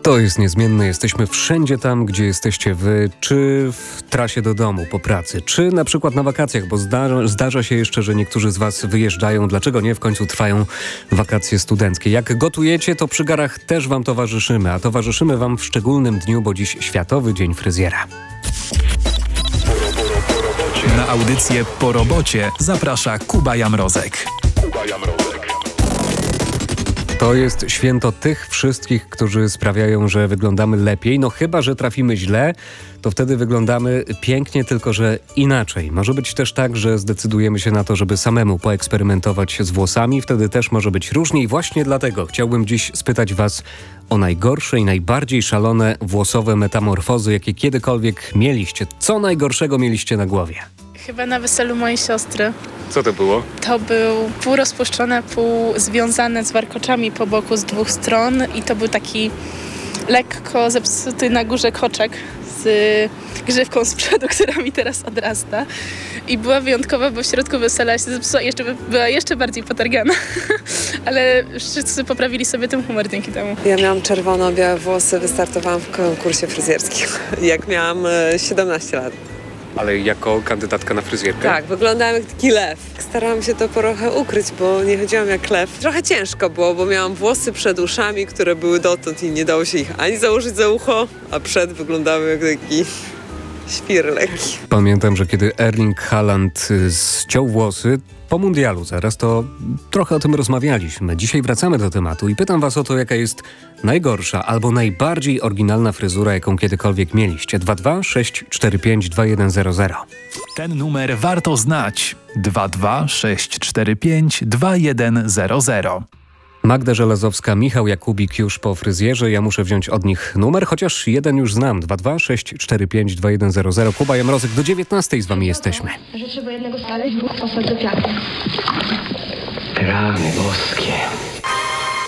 To jest niezmienne. Jesteśmy wszędzie tam, gdzie jesteście wy, czy w trasie do domu po pracy, czy na przykład na wakacjach, bo zdarza się jeszcze, że niektórzy z was wyjeżdżają. Dlaczego nie? W końcu trwają wakacje studenckie. Jak gotujecie, to przy garach też wam towarzyszymy, a towarzyszymy wam w szczególnym dniu, bo dziś Światowy Dzień Fryzjera. Na audycję Po robocie zaprasza Kuba Jamrozek. To jest święto tych wszystkich, którzy sprawiają, że wyglądamy lepiej. No chyba że trafimy źle, to wtedy wyglądamy pięknie, tylko że inaczej. Może być też tak, że zdecydujemy się na to, żeby samemu poeksperymentować z włosami. Wtedy też może być różnie i właśnie dlatego chciałbym dziś spytać was o najgorsze i najbardziej szalone włosowe metamorfozy, jakie kiedykolwiek mieliście. Co najgorszego mieliście na głowie? Chyba na weselu mojej siostry. Co to było? To był pół rozpuszczone, pół związane z warkoczami po boku z dwóch stron i to był taki lekko zepsuty na górze koczek z grzywką z przodu, która mi teraz odrasta. I była wyjątkowa, bo w środku wesela się zepsuła i była jeszcze bardziej potargana. Ale wszyscy poprawili sobie ten humor dzięki temu. Ja miałam czerwono-białe włosy, wystartowałam w konkursie fryzjerskim, jak miałam 17 lat. Ale jako kandydatka na fryzjerkę? Tak, wyglądałam jak taki lew. Starałam się to trochę ukryć, bo nie chodziłam jak lew. Trochę ciężko było, bo miałam włosy przed uszami, które były dotąd i nie dało się ich ani założyć za ucho, a przed wyglądały jak taki świr lekki. Pamiętam, że kiedy Erling Haaland ściął włosy po mundialu zaraz, to trochę o tym rozmawialiśmy. Dzisiaj wracamy do tematu i pytam was o to, jaka jest najgorsza albo najbardziej oryginalna fryzura, jaką kiedykolwiek mieliście. 22 645 2100. Ten numer warto znać. 22 645 2100. Magda Żelazowska, Michał Jakubik już po fryzjerze. Ja muszę wziąć od nich numer, chociaż jeden już znam. 22 645 2100. Kuba Jamrozek, do 19 z wami jesteśmy. Że trzeba jednego znaleźć, dwóch posad do piach. Rany boskie.